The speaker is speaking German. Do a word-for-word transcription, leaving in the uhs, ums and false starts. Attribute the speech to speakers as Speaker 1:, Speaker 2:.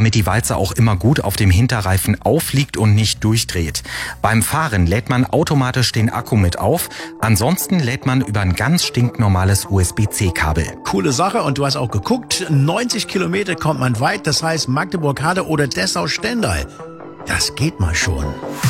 Speaker 1: damit die Walze auch immer gut auf dem Hinterreifen aufliegt und nicht durchdreht. Beim Fahren lädt man automatisch den Akku mit auf, ansonsten lädt man über ein ganz stinknormales U S B C Kabel.
Speaker 2: Coole Sache, und du hast auch geguckt, neunzig Kilometer kommt man weit, das heißt Magdeburg-Halle oder Dessau-Stendal. Das geht mal schon.